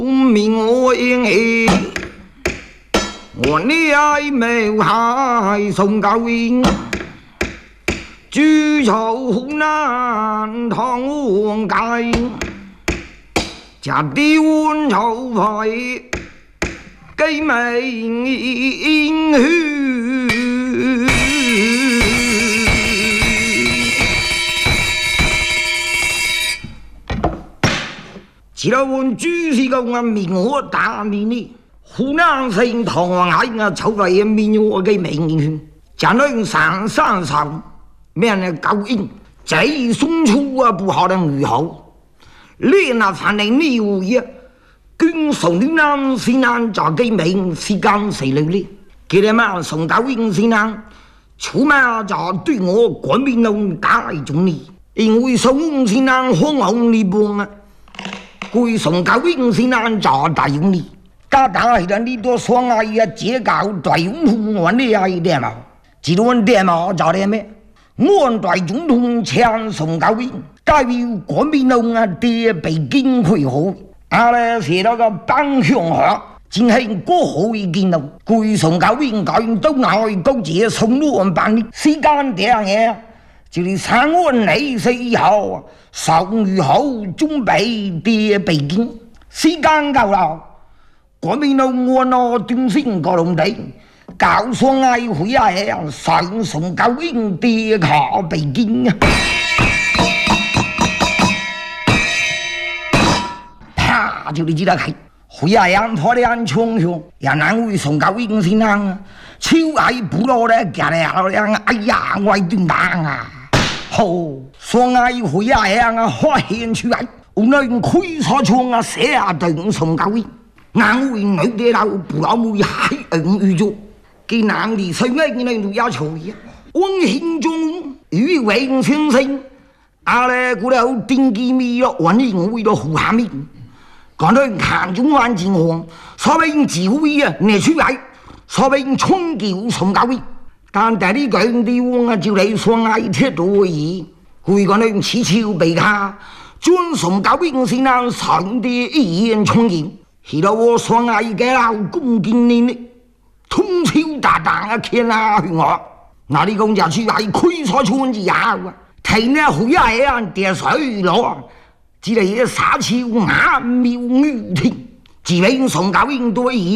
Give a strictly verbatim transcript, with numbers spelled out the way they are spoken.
不明我因意，我你爱没害宋高音，举头湖南唐王街，家地温châu phải cây mình in hư chỉ là muốn chú sĩ công an mình ngô ta mình đi湖南省唐王街啊籌備民我嘅名圈將來上山上面嘅高音最送出啊不好的女好你那反正你有嘢軍送你南西南就嘅名時間誰嚟呢佢哋嘛送高音西南出馬就對我國民黨打一種你因為送西南紅紅你幫啊佢送高音西南就打用你家打係你多雙愛啊這搞對用我呢係點啊只論點啊就點咩我對總統槍送高音代表國民黨啊啲北京會好啊咧寫到個邦向學真係過好意見到佢送高音高音都愛高姐送亂辦理時間點嘅就係三月二十一號上午後準備啲北京時間夠啦國民黨我攞短信個龍地搞雙愛會啊上送高音啲考北京啊啪就你知道係會啊人拖啲人衝上人難會送高音先啊超愛不落咧夾咧哎呀我係斷檔啊好雙愛會啊人啊發現出來我那開鎖窗啊寫啊對送高音硬會女嘅老不老妹係硬預咗嘅男的雖然你女也錯嘅我心中與永先生啊咧佢哋定機密咯揾你我為咗護下面講到看中環情況所謂指揮啊你出來所謂衝叫送高音但係呢個地方啊就嚟雙愛鐵道而佢講到此超被卡專送高音先能上啲醫院衝叫係到我雙愛嘅老公見你呢通超大大啊天啊去我嗱呢公就出嚟開鎖窗之後啊睇呢好呀人跌水落只係一撒超眼妙雨天自俾送高音多